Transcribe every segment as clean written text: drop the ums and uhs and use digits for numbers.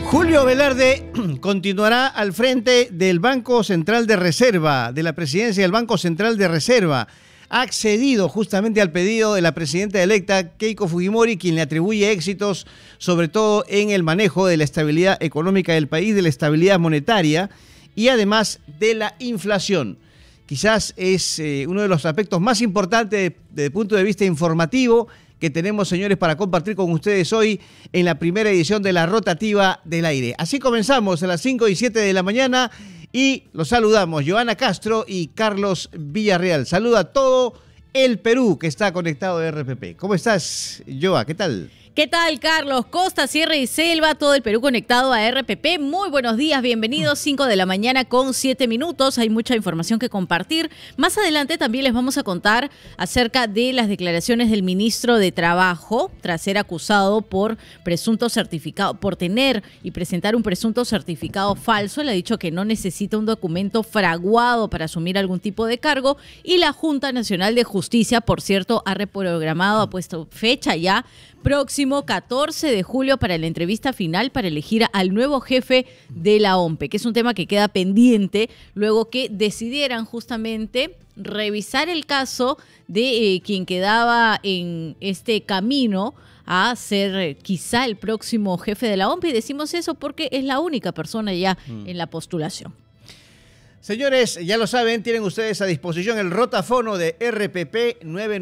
Julio Velarde continuará al frente del Banco Central de Reserva, de la presidencia del Banco Central de Reserva. Ha accedido justamente al pedido de la presidenta electa Keiko Fujimori, quien le atribuye éxitos, sobre todo en el manejo de la estabilidad económica del país, de la estabilidad monetaria y además de la inflación. Quizás es uno de los aspectos más importantes desde el punto de vista informativo que tenemos, señores, para compartir con ustedes hoy en la primera edición de la Rotativa del Aire. Así comenzamos a las 5 y 7 de la mañana y los saludamos, Joana Castro y Carlos Villarreal. Saluda a todo el Perú que está conectado a RPP. ¿Cómo estás, Joa? ¿Qué tal? ¿Qué tal, Carlos? Costa, Sierra y Selva, todo el Perú conectado a RPP. Muy buenos días, bienvenidos, 5 de la mañana con 7 minutos. Hay mucha información que compartir. Más adelante también les vamos a contar acerca de las declaraciones del ministro de Trabajo tras ser acusado por presunto certificado, por tener y presentar un presunto certificado falso. Le ha dicho que no necesita un documento fraguado para asumir algún tipo de cargo. Y la Junta Nacional de Justicia, por cierto, ha reprogramado, ha puesto fecha ya, próximo 14 de julio para la entrevista final para elegir al nuevo jefe de la OMPE, que es un tema que queda pendiente luego que decidieran justamente revisar el caso de quien quedaba en este camino a ser quizá el próximo jefe de la OMPE. Y decimos eso porque es la única persona ya en la postulación. Señores, ya lo saben, tienen ustedes a disposición el rotafono de RPP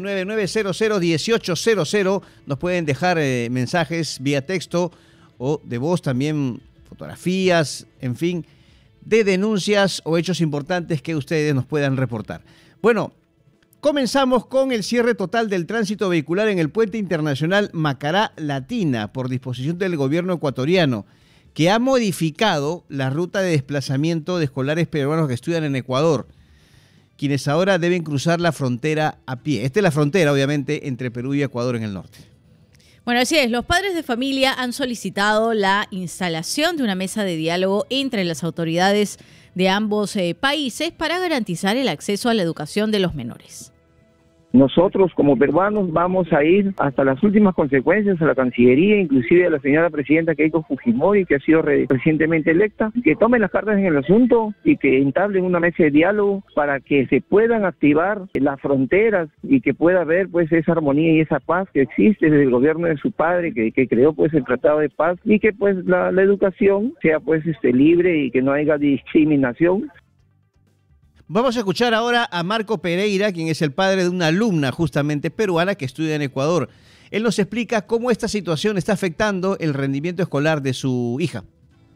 999001800. Nos pueden dejar mensajes vía texto o de voz, también fotografías, en fin, de denuncias o hechos importantes que ustedes nos puedan reportar. Bueno, comenzamos con el cierre total del tránsito vehicular en el puente internacional Macará Latina por disposición del gobierno ecuatoriano, que ha modificado la ruta de desplazamiento de escolares peruanos que estudian en Ecuador, quienes ahora deben cruzar la frontera a pie. Esta es la frontera, obviamente, entre Perú y Ecuador en el norte. Bueno, así es. Los padres de familia han solicitado la instalación de una mesa de diálogo entre las autoridades de ambos países para garantizar el acceso a la educación de los menores. Nosotros como peruanos vamos a ir hasta las últimas consecuencias a la Cancillería, inclusive a la señora presidenta Keiko Fujimori, que ha sido recientemente electa, que tomen las cartas en el asunto y que entablen una mesa de diálogo para que se puedan activar las fronteras y que pueda haber pues esa armonía y esa paz que existe desde el gobierno de su padre, que creó pues el Tratado de Paz, y que pues la educación sea pues libre y que no haya discriminación. Vamos a escuchar ahora a Marco Pereira, quien es el padre de una alumna justamente peruana que estudia en Ecuador. Él nos explica cómo esta situación está afectando el rendimiento escolar de su hija.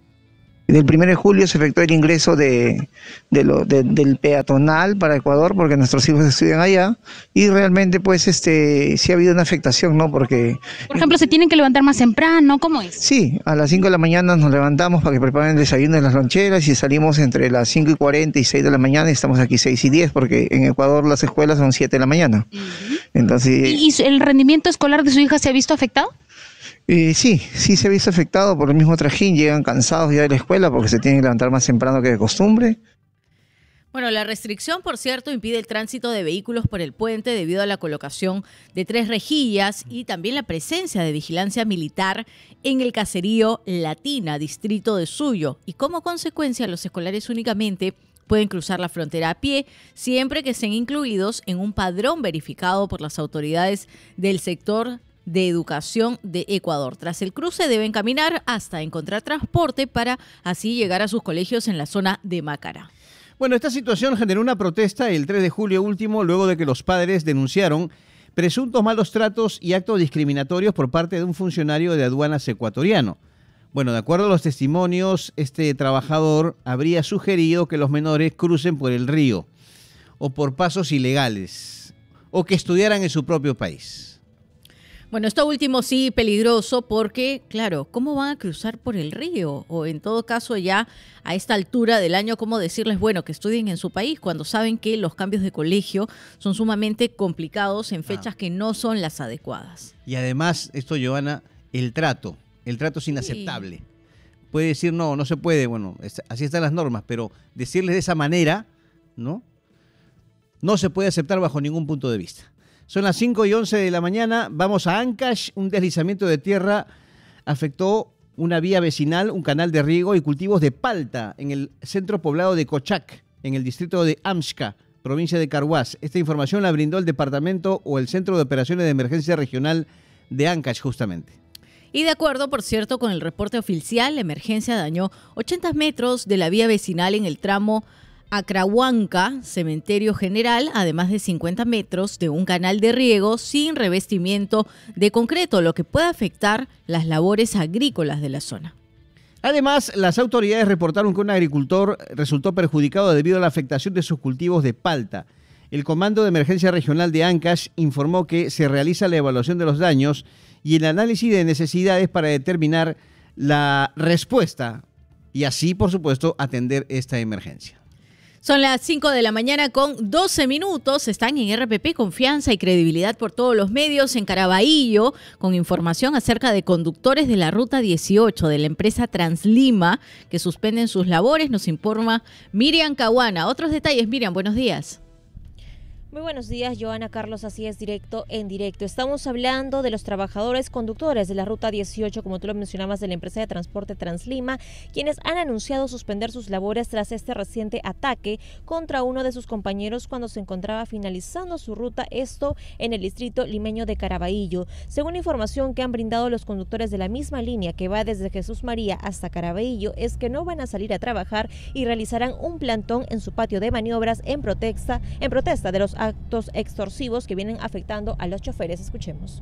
Del 1 de julio se efectuó el ingreso del peatonal para Ecuador, porque nuestros hijos estudian allá, y realmente pues sí ha habido una afectación, ¿no? Porque, por ejemplo, se tienen que levantar más temprano, ¿cómo es? Sí, a las 5 de la mañana nos levantamos para que preparen el desayuno en las loncheras y salimos entre las 5:40 y 6 de la mañana y estamos aquí 6:10, porque en Ecuador las escuelas son 7 de la mañana. Entonces, ¿Y el rendimiento escolar de su hija se ha visto afectado? Sí se ha visto afectado por el mismo trajín, llegan cansados ya de la escuela porque se tienen que levantar más temprano que de costumbre. Bueno, la restricción, por cierto, impide el tránsito de vehículos por el puente debido a la colocación de 3 rejillas y también la presencia de vigilancia militar en el caserío Latina, distrito de Suyo. Y como consecuencia, los escolares únicamente pueden cruzar la frontera a pie siempre que estén incluidos en un padrón verificado por las autoridades del sector de educación de Ecuador. Tras el cruce deben caminar hasta encontrar transporte para así llegar a sus colegios en la zona de Macará. Bueno, esta situación generó una protesta el 3 de julio último, luego de que los padres denunciaron presuntos malos tratos y actos discriminatorios por parte de un funcionario de aduanas ecuatoriano. Bueno, de acuerdo a los testimonios, este trabajador habría sugerido que los menores crucen por el río o por pasos ilegales o que estudiaran en su propio país. Bueno, esto último sí peligroso porque, claro, ¿cómo van a cruzar por el río? O en todo caso ya a esta altura del año, ¿cómo decirles, bueno, que estudien en su país cuando saben que los cambios de colegio son sumamente complicados en fechas que no son las adecuadas? Y además, esto, Joana, el trato es inaceptable. Sí. Puede decir, no se puede, bueno, así están las normas, pero decirles de esa manera, ¿no? No se puede aceptar bajo ningún punto de vista. Son las 5:11 de la mañana, vamos a Ancash. Un deslizamiento de tierra afectó una vía vecinal, un canal de riego y cultivos de palta en el centro poblado de Cochac, en el distrito de Amxca, provincia de Carhuaz. Esta información la brindó el departamento o el Centro de Operaciones de Emergencia Regional de Ancash, justamente. Y de acuerdo, por cierto, con el reporte oficial, la emergencia dañó 80 metros de la vía vecinal en el tramo Acrahuanca, Cementerio General, además de 50 metros de un canal de riego sin revestimiento de concreto, lo que puede afectar las labores agrícolas de la zona. Además, las autoridades reportaron que un agricultor resultó perjudicado debido a la afectación de sus cultivos de palta. El Comando de Emergencia Regional de Ancash informó que se realiza la evaluación de los daños y el análisis de necesidades para determinar la respuesta y así, por supuesto, atender esta emergencia. Son las 5 de la mañana con 12 minutos. Están en RPP, confianza y credibilidad por todos los medios. En Caraballo, con información acerca de conductores de la Ruta 18 de la empresa Translima que suspenden sus labores, nos informa Miriam Caguana. Otros detalles, Miriam, buenos días. Muy buenos días, Joana, Carlos, así es, directo en directo. Estamos hablando de los trabajadores conductores de la Ruta 18, como tú lo mencionabas, de la empresa de transporte Translima, quienes han anunciado suspender sus labores tras este reciente ataque contra uno de sus compañeros cuando se encontraba finalizando su ruta, esto en el distrito limeño de Caraballo. Según información que han brindado los conductores de la misma línea que va desde Jesús María hasta Caraballo, es que no van a salir a trabajar y realizarán un plantón en su patio de maniobras en protesta de los actos extorsivos que vienen afectando a los choferes. Escuchemos.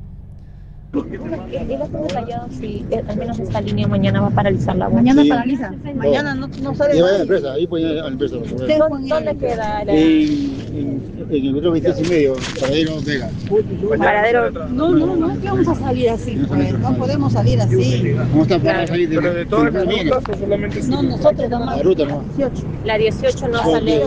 Si al menos esta línea mañana va a paralizar la voz. Mañana sí. Paraliza. Mañana no sale. Lleva a la empresa, ahí pone a la empresa. ¿Dónde queda? En el metro 26,5, Paradero Vega. Paradero. No, que vamos a salir así, pues. No podemos salir así. ¿Cómo está para salir de de todas las rutas o solamente no, nosotros nomás. La ruta no. 18. La 18 no sale.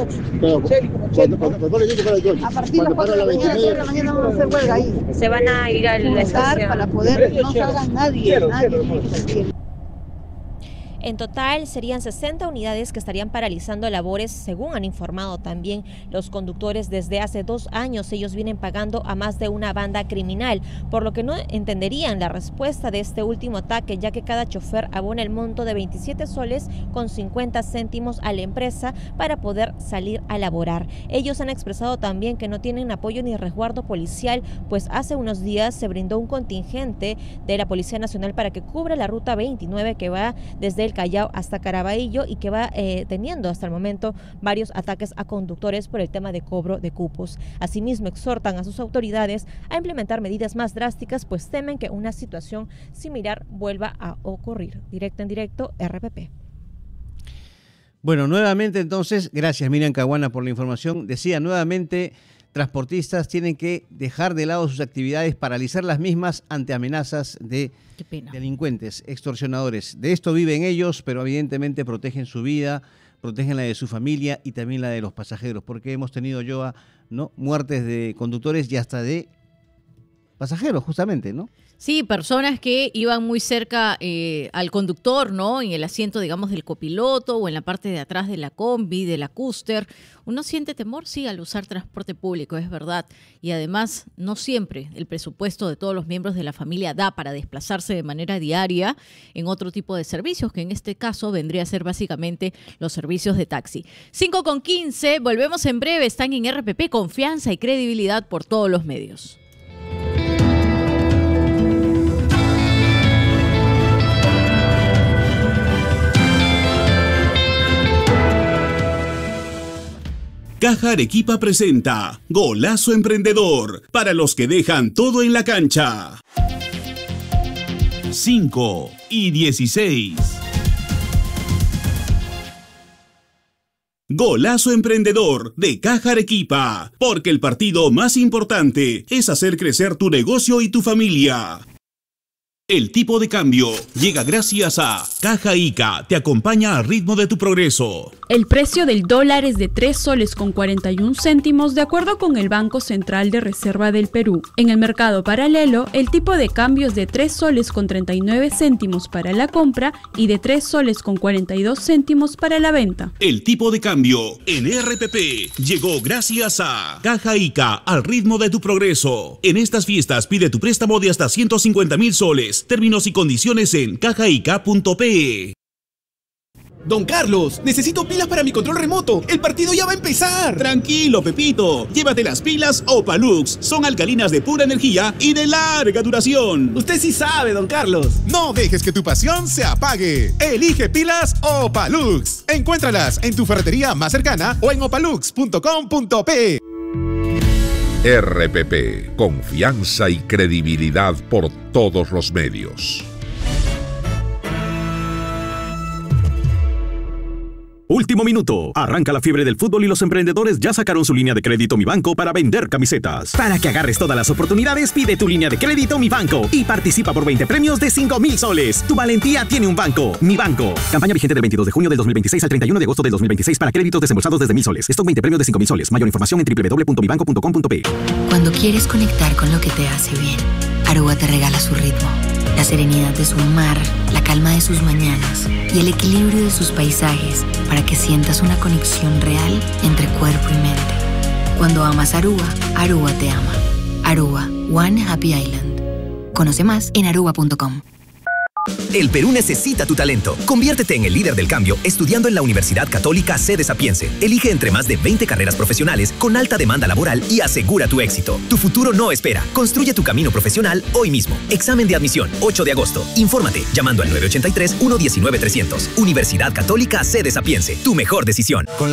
A partir de las 4 de la mañana vamos a hacer huelga ahí. Se van a ir a la estación. Para poder que no salga nadie. En total serían 60 unidades que estarían paralizando labores, según han informado también los conductores. Desde hace 2 años ellos vienen pagando a más de una banda criminal, por lo que no entenderían la respuesta de este último ataque, ya que cada chofer abona el monto de 27 soles con 50 céntimos a la empresa para poder salir a laborar. Ellos han expresado también que no tienen apoyo ni resguardo policial, pues hace unos días se brindó un contingente de la Policía Nacional para que cubra la ruta 29 que va desde el Callao hasta Caraballo y que va teniendo hasta el momento varios ataques a conductores por el tema de cobro de cupos. Asimismo, exhortan a sus autoridades a implementar medidas más drásticas, pues temen que una situación similar vuelva a ocurrir. Directo en directo, RPP. Bueno, nuevamente entonces, gracias Miriam Caguana por la información. Decía nuevamente, transportistas tienen que dejar de lado sus actividades, paralizar las mismas ante amenazas de delincuentes, extorsionadores. De esto viven ellos, pero evidentemente protegen su vida, protegen la de su familia y también la de los pasajeros, porque hemos tenido, Joa, ¿no?, muertes de conductores y hasta de pasajeros, justamente, ¿no? Sí, personas que iban muy cerca al conductor, ¿no? En el asiento, digamos, del copiloto o en la parte de atrás de la combi, de la cúster. Uno siente temor, sí, al usar transporte público, es verdad. Y además, no siempre el presupuesto de todos los miembros de la familia da para desplazarse de manera diaria en otro tipo de servicios, que en este caso vendría a ser básicamente los servicios de taxi. 5:15, volvemos en breve. Están en RPP, confianza y credibilidad por todos los medios. Caja Arequipa presenta Golazo Emprendedor, para los que dejan todo en la cancha. 5 y 16. Golazo Emprendedor de Caja Arequipa, porque el partido más importante es hacer crecer tu negocio y tu familia. El tipo de cambio llega gracias a Caja Ica, te acompaña al ritmo de tu progreso. El precio del dólar es de 3 soles con 41 céntimos de acuerdo con el Banco Central de Reserva del Perú. En el mercado paralelo, el tipo de cambio es de 3 soles con 39 céntimos para la compra y de 3 soles con 42 céntimos para la venta. El tipo de cambio en RPP llegó gracias a Caja Ica, al ritmo de tu progreso. En estas fiestas pide tu préstamo de hasta 150,000 soles soles. Términos y condiciones en cajaica.pe. Don Carlos, necesito pilas para mi control remoto. El partido ya va a empezar. Tranquilo, Pepito. Llévate las pilas Opalux. Son alcalinas de pura energía y de larga duración. Usted sí sabe, don Carlos. No dejes que tu pasión se apague. Elige pilas Opalux. Encuéntralas en tu ferretería más cercana o en opalux.com.pe. RPP, confianza y credibilidad por todos los medios. Último minuto. Arranca la fiebre del fútbol y los emprendedores ya sacaron su línea de crédito Mi Banco para vender camisetas. Para que agarres todas las oportunidades, pide tu línea de crédito Mi Banco y participa por 20 premios de 5,000 soles. Tu valentía tiene un banco. Mi Banco. Campaña vigente del 22 de junio del 2026 al 31 de agosto del 2026 para créditos desembolsados desde 1,000 soles. Stock 20 premios de 5,000 soles. Mayor información en www.mibanco.com.pe. Cuando quieres conectar con lo que te hace bien, Aruba te regala su ritmo. La serenidad de su mar, la calma de sus mañanas y el equilibrio de sus paisajes para que sientas una conexión real entre cuerpo y mente. Cuando amas Aruba, Aruba te ama. Aruba, One Happy Island. Conoce más en aruba.com. El Perú necesita tu talento. Conviértete en el líder del cambio estudiando en la Universidad Católica Sede Sapiense. Elige entre más de 20 carreras profesionales con alta demanda laboral y asegura tu éxito. Tu futuro no espera. Construye tu camino profesional hoy mismo. Examen de admisión, 8 de agosto. Infórmate llamando al 983-119-300. Universidad Católica Sede Sapiense. Tu mejor decisión.